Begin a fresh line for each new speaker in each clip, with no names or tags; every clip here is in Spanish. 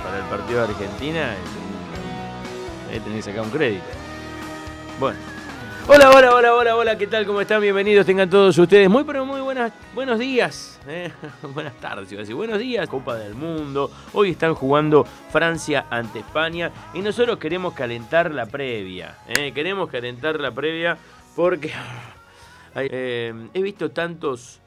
para el partido de Argentina, tenés que sacar un crédito. Bueno. Hola, ¿qué tal? ¿Cómo están? Bienvenidos tengan todos ustedes. Muy buenos días. Buenas tardes, iba a decir. Buenos días. Copa del Mundo. Hoy están jugando Francia ante España y nosotros queremos calentar la previa. Queremos calentar la previa porque he visto tantos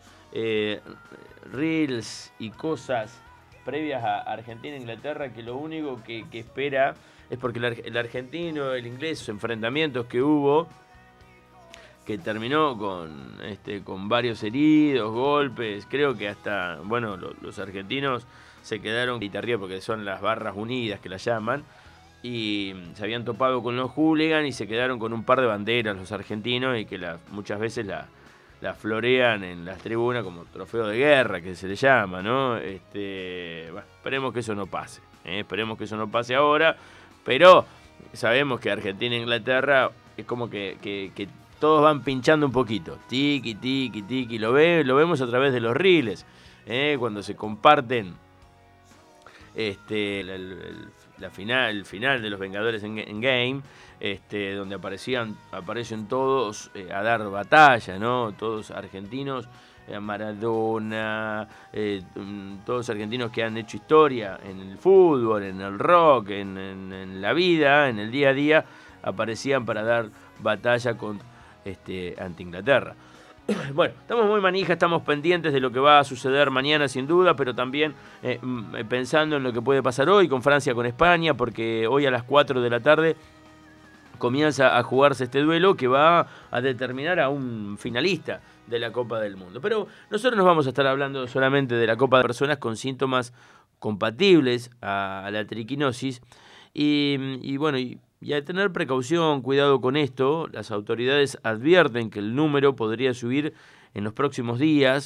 reels y cosas previas a Argentina-Inglaterra que lo único que espera es porque el argentino, el inglés, los enfrentamientos que hubo, que terminó con varios heridos, golpes, creo que hasta, bueno, los argentinos se quedaron guitarría porque son las barras unidas que las llaman, y se habían topado con los hooligans y se quedaron con un par de banderas los argentinos y que muchas veces la florean en las tribunas como trofeo de guerra, que se le llama, ¿no? Bueno, esperemos que eso no pase, esperemos que eso no pase ahora, pero sabemos que Argentina e Inglaterra es como que todos van pinchando un poquito, tiki, lo vemos a través de los reels, cuando se comparten el final de los Vengadores en Game, donde aparecen todos a dar batalla, ¿no? Todos argentinos, Maradona, todos argentinos que han hecho historia en el fútbol, en el rock, en la vida, en el día a día, aparecían para dar batalla ante Inglaterra. Bueno, estamos muy manija, estamos pendientes de lo que va a suceder mañana sin duda, pero también pensando en lo que puede pasar hoy con Francia, con España, porque hoy a las 4 de la tarde comienza a jugarse este duelo que va a determinar a un finalista de la Copa del Mundo. Pero nosotros nos vamos a estar hablando solamente de la Copa de personas con síntomas compatibles a la triquinosis y a tener precaución, cuidado con esto. Las autoridades advierten que el número podría subir en los próximos días.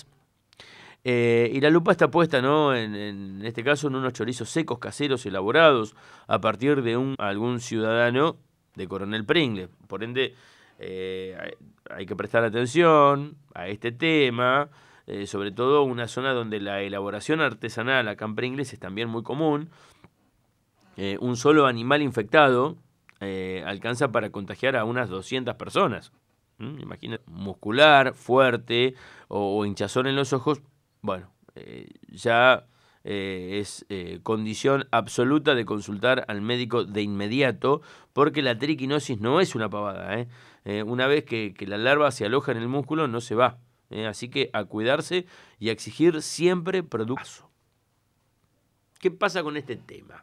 Y la lupa está puesta, ¿no? En este caso en unos chorizos secos caseros elaborados a partir de algún ciudadano de Coronel Pringles. Por ende, hay que prestar atención a este tema, sobre todo una zona donde la elaboración artesanal acá en Pringles es también muy común. Un solo animal infectado alcanza para contagiar a unas 200 personas. Imagínate, muscular, fuerte o hinchazón en los ojos, bueno, ya es condición absoluta de consultar al médico de inmediato, porque la triquinosis no es una pavada. Una vez que la larva se aloja en el músculo, no se va. Así que a cuidarse y a exigir siempre productos. ¿Qué pasa con este tema?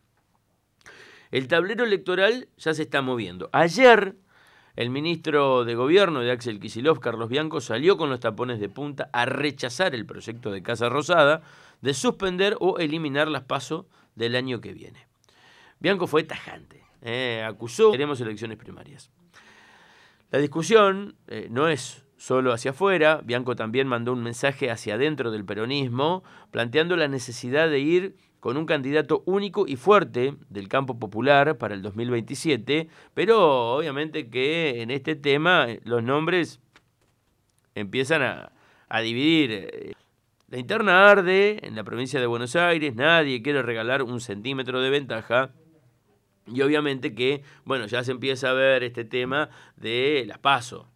El tablero electoral ya se está moviendo. Ayer, el ministro de Gobierno de Axel Kicillof, Carlos Bianco, salió con los tapones de punta a rechazar el proyecto de Casa Rosada de suspender o eliminar las PASO del año que viene. Bianco fue tajante, acusó que queremos elecciones primarias. La discusión no es solo hacia afuera. Bianco también mandó un mensaje hacia adentro del peronismo, planteando la necesidad de ir con un candidato único y fuerte del campo popular para el 2027, pero obviamente que en este tema los nombres empiezan a dividir. La interna arde en la provincia de Buenos Aires, nadie quiere regalar un centímetro de ventaja. Y obviamente que, bueno, ya se empieza a ver este tema de las PASO.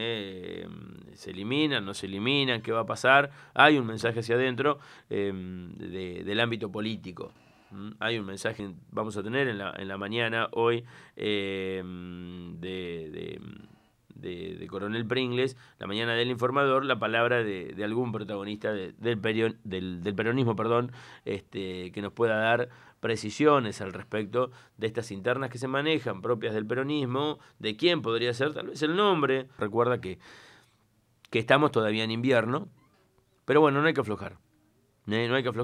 ¿Se eliminan, no se eliminan? ¿Qué va a pasar? Hay un mensaje hacia adentro del ámbito político. Hay un mensaje, vamos a tener en la mañana hoy de Coronel Pringles, la mañana del informador, la palabra de algún protagonista del peronismo, que nos pueda dar precisiones al respecto de estas internas que se manejan, propias del peronismo, de quién podría ser, tal vez el nombre. Recuerda que estamos todavía en invierno, pero bueno, no hay que aflojar. No hay que aflojar.